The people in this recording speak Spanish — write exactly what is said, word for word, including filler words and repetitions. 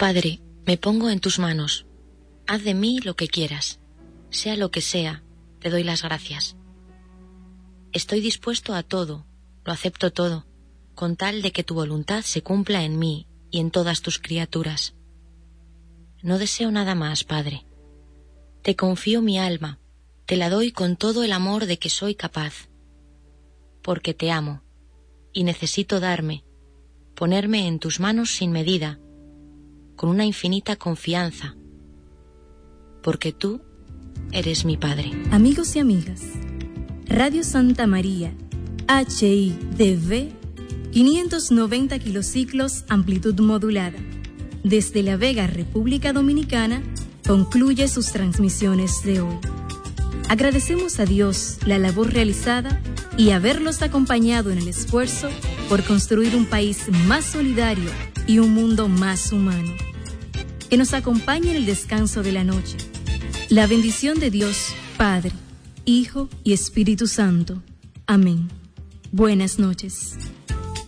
Padre, me pongo en tus manos. Haz de mí lo que quieras. Sea lo que sea, te doy las gracias. Estoy dispuesto a todo, lo acepto todo, con tal de que tu voluntad se cumpla en mí y en todas tus criaturas. No deseo nada más, Padre. Te confío mi alma, te la doy con todo el amor de que soy capaz, porque te amo y necesito darme, ponerme en tus manos sin medida, con una infinita confianza, porque tú eres mi Padre. Amigos y amigas, Radio Santa María, H I D V, quinientos noventa kilociclos, amplitud modulada. Desde La Vega, República Dominicana, concluye sus transmisiones de hoy. Agradecemos a Dios la labor realizada y haberlos acompañado en el esfuerzo por construir un país más solidario y un mundo más humano. Que nos acompañe en el descanso de la noche. La bendición de Dios, Padre, Hijo y Espíritu Santo. Amén. Buenas noches.